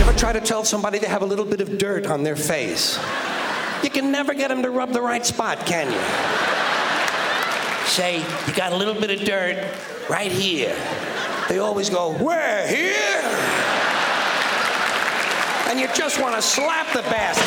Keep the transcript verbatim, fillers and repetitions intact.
ever try to tell somebody they have a little bit of dirt on their face? You can never get them to rub the right spot, can you? Say, you got a little bit of dirt right here. They always go, where, here? And you just want to slap the bastard.